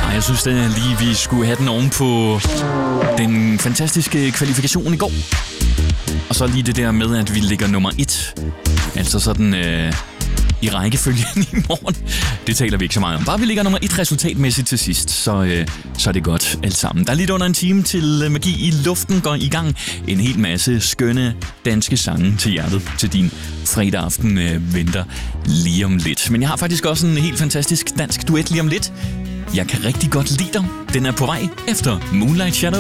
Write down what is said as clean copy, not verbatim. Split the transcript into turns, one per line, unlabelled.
Jeg synes lige, vi skulle have den oven på den fantastiske kvalifikation i går. Og så lige det der med, at vi ligger nummer 1. Altså sådan i rækkefølgen i morgen. Det taler vi ikke så meget om. Bare vi ligger nummer 1 resultatmæssigt til sidst, så er det godt alt sammen. Der er lidt under en time til Magi i Luften går i gang. En hel masse skønne danske sange til hjertet til din fredag aften venter lige om lidt. Men jeg har faktisk også en helt fantastisk dansk duet lige om lidt. Jeg kan rigtig godt lide dig. Den er på vej efter Moonlight Shadow.